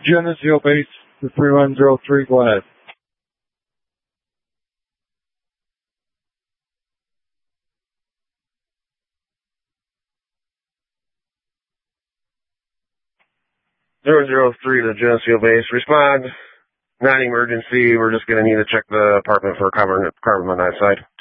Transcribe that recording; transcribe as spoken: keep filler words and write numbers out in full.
Geneseo Base to three one zero three, go ahead. Zero zero three to Geneseo Base. Respond. Not emergency. We're just going to need to check the apartment for carbon, carbon monoxide.